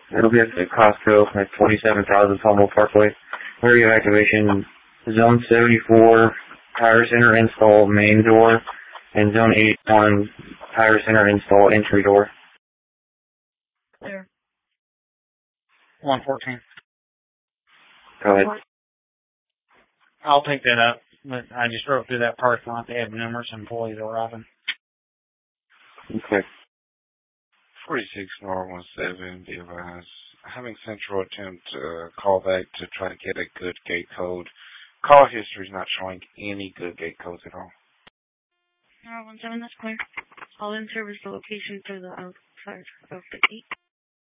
It'll be at the Costco at 27,000 Humboldt Parkway. Area of activation, Zone 74, Power Center install main door, and Zone 81, Power Center install entry door. There. 114. Go ahead. I'll take that up, but I just drove through that parking lot. They have numerous employees arriving. Okay. 46 R17, be advised. Having Central attempt to call back to try to get a good gate code. Call history is not showing any good gate codes at all. R17, that's clear. All in service the location to the outside of the gate.